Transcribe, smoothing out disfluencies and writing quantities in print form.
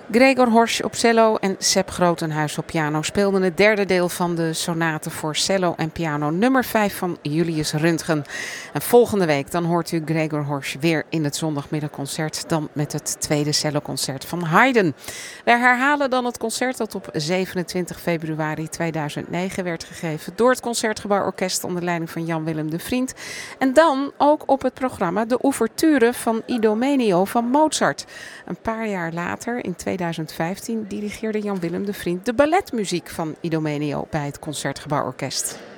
Gregor Horsch op cello en Sepp Grotenhuis op piano speelden het derde deel van de sonate voor cello en piano nummer 5 van Julius Röntgen. En volgende week dan hoort u Gregor Horsch weer in het zondagmiddagconcert, dan met het tweede celloconcert van Haydn. Wij herhalen dan het concert dat op 27 februari 2009 werd gegeven door het Concertgebouworkest onder leiding van Jan Willem de Vriend. En dan ook op het programma de ouverture van Idomeneo van Mozart. Een paar jaar later, in 2015, dirigeerde Jan Willem de Vriend de balletmuziek van Idomeneo bij het Concertgebouworkest.